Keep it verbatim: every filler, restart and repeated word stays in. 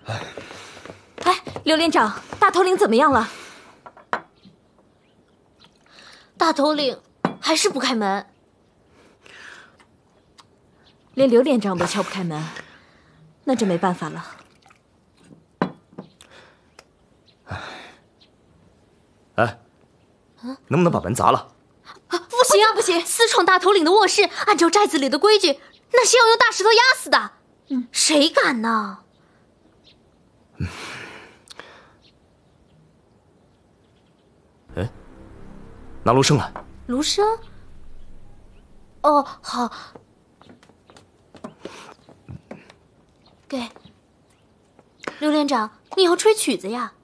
哎，刘连长，大头领怎么样了？ 大头领还是不开门， 连刘连长都敲不开门，那这没办法了。 哎，能不能把门砸了？ 啊，不行啊，不行！私闯大头领的卧室，按照寨子里的规矩，那是要用大石头压死的。嗯，谁敢呢？ 嗯。哎，拿芦笙来。 芦笙？哦，好。给。刘连长，你要吹曲子呀？